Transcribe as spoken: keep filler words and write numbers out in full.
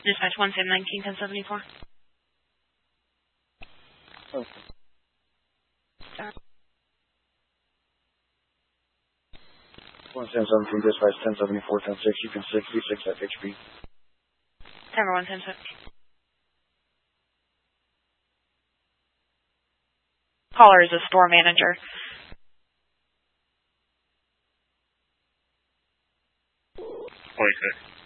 Dispatch one seven nineteen ten seventy four. Okay. Sorry. one seven seventeen dispatch ten seventy four ten six. You can sixty-six at H P. Tower one ten six. Caller is a store manager. twenty-six.